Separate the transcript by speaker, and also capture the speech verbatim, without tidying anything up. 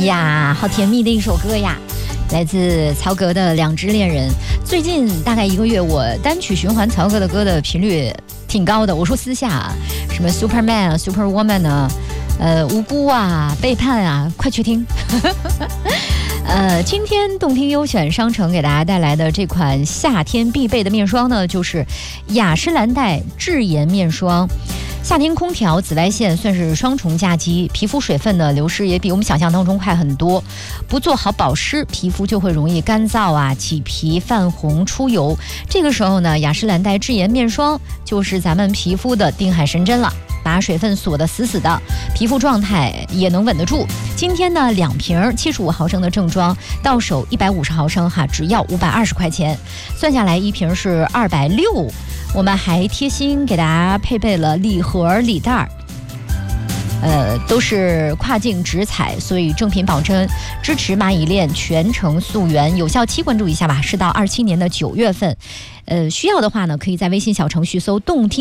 Speaker 1: 呀，好甜蜜的一首歌呀，来自曹格的《两只恋人》。最近大概一个月，我单曲循环曹格的歌的频率挺高的。我说私下啊，什么 Superman 啊 Superwoman 啊，呃，无辜啊，背叛啊，快去听。呃，今天动听优选商城给大家带来的这款夏天必备的面霜呢，就是雅诗兰黛智颜面霜。夏天空调紫外线算是双重夹击，皮肤水分的流失也比我们想象当中快很多。不做好保湿，皮肤就会容易干燥啊、起皮、泛红、出油。这个时候呢，雅诗兰黛智颜面霜就是咱们皮肤的定海神针了。把水分锁得死死的，皮肤状态也能稳得住。今天呢，两瓶七十五毫升的正装，到手一百五十毫升哈，只要五百二十块钱，算下来一瓶是二百六。我们还贴心给大家配备了礼盒礼袋，呃，都是跨境直采，所以正品保真，支持蚂蚁链全程溯源，有效期关注一下吧，是到二七年的九月份。呃，需要的话呢，可以在微信小程序搜动听。